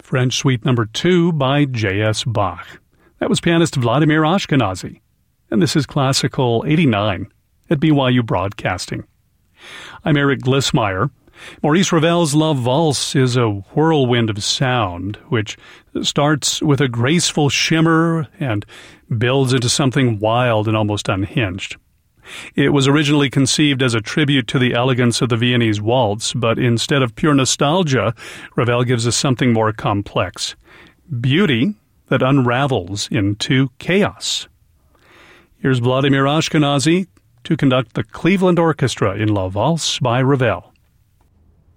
French Suite No. 2 by J.S. Bach. That was pianist Vladimir Ashkenazy. And this is Classical 89 at BYU Broadcasting. I'm Eric Glissmeyer. Maurice Ravel's Love Valse is a whirlwind of sound, which starts with a graceful shimmer and builds into something wild and almost unhinged. It was originally conceived as a tribute to the elegance of the Viennese waltz, but instead of pure nostalgia, Ravel gives us something more complex. Beauty that unravels into chaos. Here's Vladimir Ashkenazy to conduct the Cleveland Orchestra in La Valse by Ravel.